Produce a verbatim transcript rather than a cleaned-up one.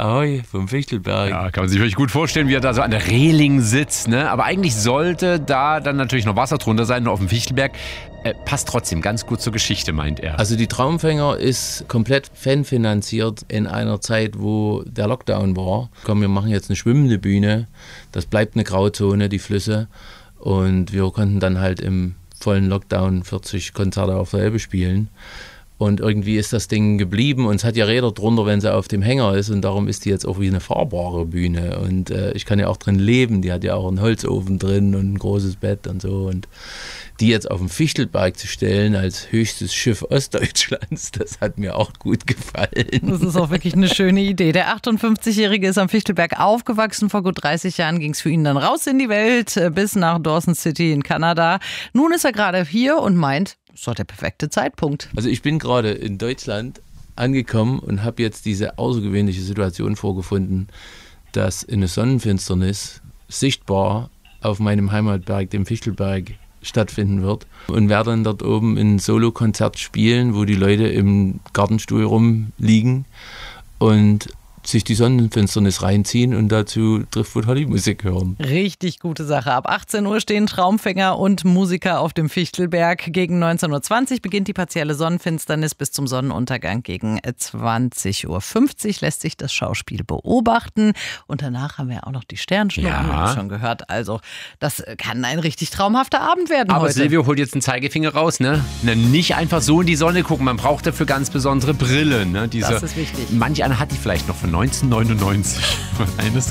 Ahoi, vom Fichtelberg. Ja, kann man sich wirklich gut vorstellen, wie er da so an der Reling sitzt. Ne? Aber eigentlich sollte da dann natürlich noch Wasser drunter sein, nur auf dem Fichtelberg. Äh, passt trotzdem ganz gut zur Geschichte, meint er. Also die Traumfänger ist komplett fanfinanziert in einer Zeit, wo der Lockdown war. Komm, wir machen jetzt eine schwimmende Bühne. Das bleibt eine Grauzone, die Flüsse. Und wir konnten dann halt im vollen Lockdown vierzig Konzerte auf der Elbe spielen. Und irgendwie ist das Ding geblieben und es hat ja Räder drunter, wenn sie auf dem Hänger ist und darum ist die jetzt auch wie eine fahrbare Bühne und äh, ich kann ja auch drin leben, die hat ja auch einen Holzofen drin und ein großes Bett und so und die jetzt auf den Fichtelberg zu stellen als höchstes Schiff Ostdeutschlands, das hat mir auch gut gefallen. Das ist auch wirklich eine schöne Idee. Der achtundfünfzigjährige ist am Fichtelberg aufgewachsen, vor gut dreißig Jahren ging es für ihn dann raus in die Welt, bis nach Dawson City in Kanada. Nun ist er gerade hier und meint, das ist doch der perfekte Zeitpunkt. Also ich bin gerade in Deutschland angekommen und habe jetzt diese außergewöhnliche Situation vorgefunden, dass eine Sonnenfinsternis sichtbar auf meinem Heimatberg, dem Fichtelberg, stattfinden wird. Und werde dann dort oben ein Solokonzert spielen, wo die Leute im Gartenstuhl rumliegen und sich die Sonnenfinsternis reinziehen und dazu Driftwood Holly Musik hören. Richtig gute Sache. Ab achtzehn Uhr stehen Traumfänger und Musiker auf dem Fichtelberg. Gegen neunzehn Uhr zwanzig beginnt die partielle Sonnenfinsternis. Bis zum Sonnenuntergang gegen zwanzig Uhr fünfzig lässt sich das Schauspiel beobachten. Und danach haben wir auch noch die Sternschnuppen, Ja. haben wir schon gehört. Also das kann ein richtig traumhafter Abend werden Aber heute. Silvio holt jetzt einen Zeigefinger raus, ne? Na, nicht einfach so in die Sonne gucken, man braucht dafür ganz besondere Brillen. Ne? Diese, Das ist wichtig. Manch einer hat die vielleicht noch von neunzehnhundertneunundneunzig. Eines